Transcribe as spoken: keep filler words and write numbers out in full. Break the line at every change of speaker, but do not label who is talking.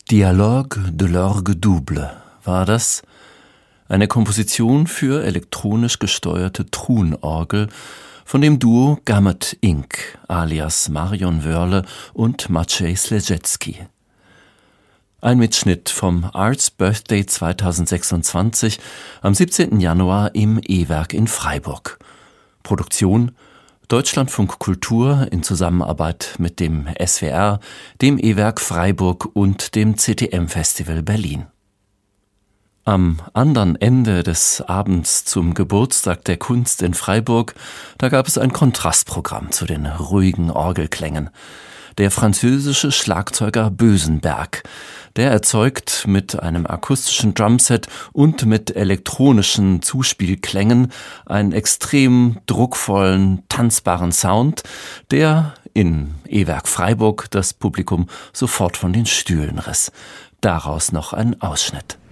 Dialogue de l'Orgue Double war das, eine Komposition für elektronisch gesteuerte Truhenorgel von dem Duo Gamut Incorporated alias Marion Wörle und Maciej Slezecki. Ein Mitschnitt vom Arts Birthday zweitausendsechsundzwanzig am siebzehnten Januar im E-Werk in Freiburg. Produktion Deutschlandfunk Kultur in Zusammenarbeit mit dem S W R, dem E-Werk Freiburg und dem C T M-Festival Berlin. Am anderen Ende des Abends zum Geburtstag der Kunst in Freiburg, da gab es ein Kontrastprogramm zu den ruhigen Orgelklängen. Der französische Schlagzeuger Bösenberg, der erzeugt mit einem akustischen Drumset und mit elektronischen Zuspielklängen einen extrem druckvollen, tanzbaren Sound, der in E-Werk Freiburg das Publikum sofort von den Stühlen riss. Daraus noch ein Ausschnitt.